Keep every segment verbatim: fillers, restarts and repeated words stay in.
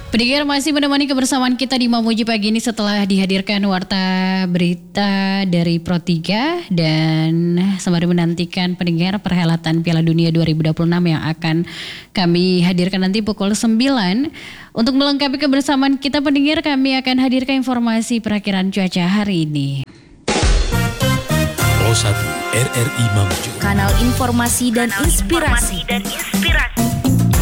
Pendengar masih menemani kebersamaan kita di Mamuju pagi ini setelah dihadirkan warta berita dari Pro tiga dan sembari menantikan pendengar perhelatan Piala Dunia dua ribu dua puluh enam yang akan kami hadirkan nanti pukul sembilan. Untuk melengkapi kebersamaan kita pendengar, kami akan hadirkan informasi perakiraan cuaca hari ini. Pro satu R R I Mamuju, kanal informasi dan inspirasi. Dan inspirasi.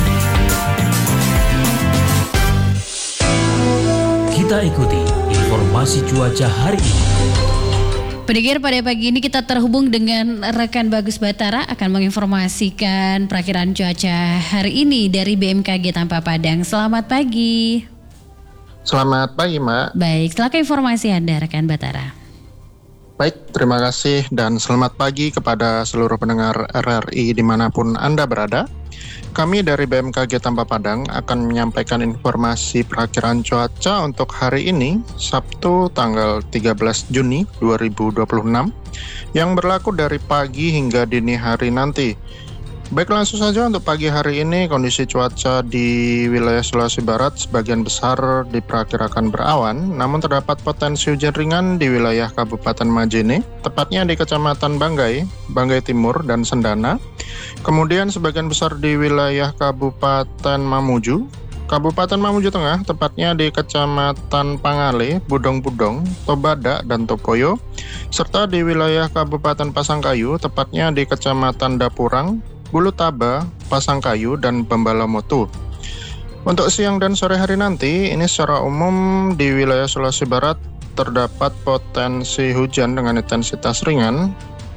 Kita ikuti informasi cuaca hari ini. Pendengar, pada pagi ini kita terhubung dengan rekan Bagus Batara akan menginformasikan perakiraan cuaca hari ini dari B M K G Tampak Padang. Selamat pagi. Selamat pagi, Mbak. Baik, silakan informasi Anda rekan Batara. Baik, terima kasih dan selamat pagi kepada seluruh pendengar R R I dimanapun Anda berada. Kami dari B M K G Tampak Padang akan menyampaikan informasi perakiraan cuaca untuk hari ini, Sabtu tanggal tiga belas Juni dua ribu dua puluh enam, yang berlaku dari pagi hingga dini hari nanti. Baik, langsung saja untuk pagi hari ini kondisi cuaca di wilayah Sulawesi Barat sebagian besar diperkirakan berawan, namun terdapat potensi hujan ringan di wilayah Kabupaten Majene, tepatnya di Kecamatan Banggai, Banggai Timur, dan Sendana. Kemudian sebagian besar di wilayah Kabupaten Mamuju, Kabupaten Mamuju Tengah, tepatnya di Kecamatan Pangale, Budong-Budong, Tobada, dan Topoyo, serta di wilayah Kabupaten Pasangkayu, tepatnya di Kecamatan Dapurang, Bulu Taba, Pasangkayu, dan Bambalamotu. Untuk siang dan sore hari nanti, ini secara umum di wilayah Sulawesi Barat terdapat potensi hujan dengan intensitas ringan,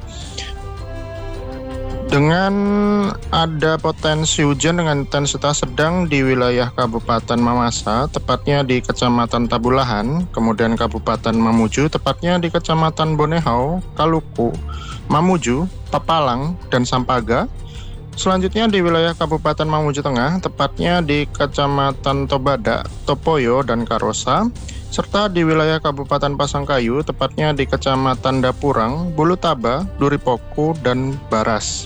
dengan ada potensi hujan dengan intensitas sedang di wilayah Kabupaten Mamasa, tepatnya di Kecamatan Tabulahan, kemudian Kabupaten Mamuju, tepatnya di Kecamatan Bonehau, Kaluku, Mamuju, Papalang, dan Sampaga. Selanjutnya di wilayah Kabupaten Mamuju Tengah, tepatnya di Kecamatan Tobada, Topoyo, dan Karosa, serta di wilayah Kabupaten Pasangkayu, tepatnya di Kecamatan Dapurang, Bulu Taba, Duripoku, dan Baras.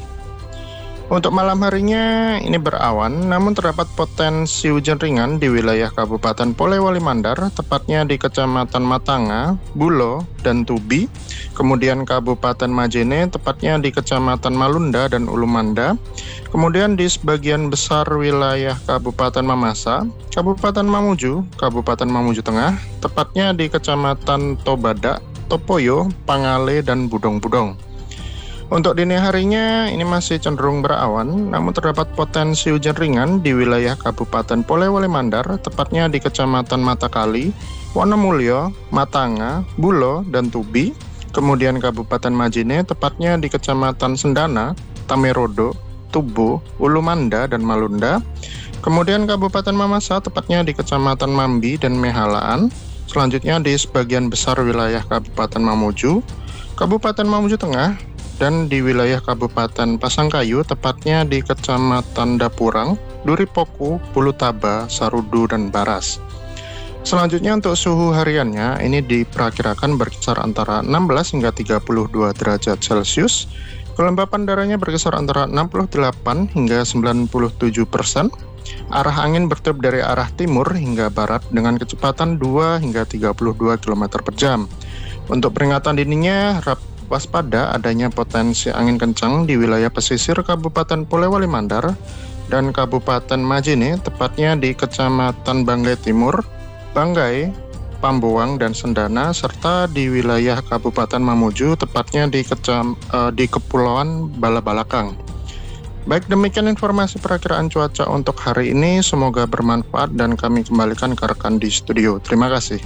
Untuk malam harinya ini berawan, namun terdapat potensi hujan ringan di wilayah Kabupaten Polewali Mandar, tepatnya di Kecamatan Matanga, Bulo, dan Tubi. Kemudian Kabupaten Majene, tepatnya di Kecamatan Malunda dan Ulumanda. Kemudian di sebagian besar wilayah Kabupaten Mamasa, Kabupaten Mamuju, Kabupaten Mamuju Tengah, tepatnya di Kecamatan Tobada, Topoyo, Pangale, dan Budong-Budong. Untuk dini harinya ini masih cenderung berawan, namun terdapat potensi hujan ringan di wilayah Kabupaten Polewali Mandar, tepatnya di Kecamatan Matakali, Wonomulyo, Matanga, Bulo, dan Tubi. Kemudian Kabupaten Majene, tepatnya di Kecamatan Sendana, Tamerodo, Tubo, Ulumanda, dan Malunda. Kemudian Kabupaten Mamasa, tepatnya di Kecamatan Mambi dan Mehalaan. Selanjutnya di sebagian besar wilayah Kabupaten Mamuju, Kabupaten Mamuju Tengah, dan di wilayah Kabupaten Pasangkayu, tepatnya di Kecamatan Dapurang, Duripoku, Bulu Taba, Sarudu, dan Baras. Selanjutnya untuk suhu hariannya ini diperkirakan berkisar antara enam belas hingga tiga puluh dua derajat Celcius. Kelembapan udaranya berkisar antara enam puluh delapan hingga sembilan puluh tujuh persen. Arah angin bertiup dari arah timur hingga barat dengan kecepatan dua hingga tiga puluh dua kilometer per jam. Untuk peringatan dininya, harap waspada adanya potensi angin kencang di wilayah pesisir Kabupaten Polewali Mandar dan Kabupaten Majene, tepatnya di Kecamatan Banggai Timur, Banggai, Pambuang, dan Sendana, serta di wilayah Kabupaten Mamuju, tepatnya di, kecam, uh, di Kepulauan Balabalakang. Baik, demikian informasi perakiraan cuaca untuk hari ini. Semoga bermanfaat dan kami kembalikan ke rekan di studio. Terima kasih.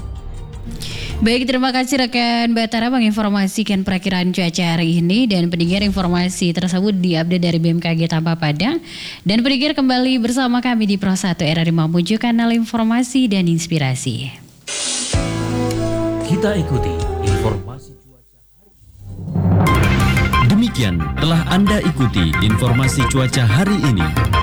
Baik, terima kasih rekan Batara menginformasikan perakiraan cuaca hari ini, dan pendengar informasi tersebut diupdate dari B M K G Tampak Padang. Dan pendengar kembali bersama kami di Pro satu R R I Mamuju, kanal informasi dan inspirasi. Kita ikuti informasi cuaca hari ini. Demikian telah Anda ikuti informasi cuaca hari ini.